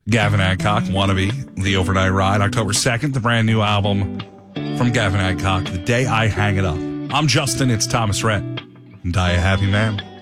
Gavin Adcock, Wannabe, The Overnight Ride, October 2nd, the brand new album from Gavin Adcock, The Day I Hang It Up. I'm Justin, it's Thomas Rhett. And die a happy man.